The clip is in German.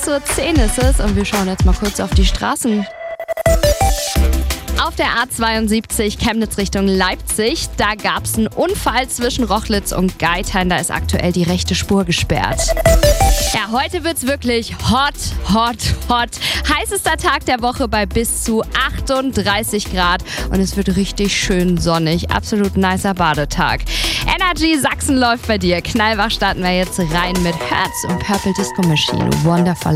6:10 Uhr ist es und wir schauen jetzt mal kurz auf die Straßen. Auf der A72 Chemnitz Richtung Leipzig, da gab es einen Unfall zwischen Rochlitz und Geithain. Da ist aktuell die rechte Spur gesperrt. Ja, heute wird's wirklich hot. Heißester Tag der Woche bei bis zu 38 Grad und es wird richtig schön sonnig. Absolut nicer Badetag. Energy Sachsen läuft bei dir. Knallwach starten wir jetzt rein mit Herz und Purple Disco Machine. Wonderful.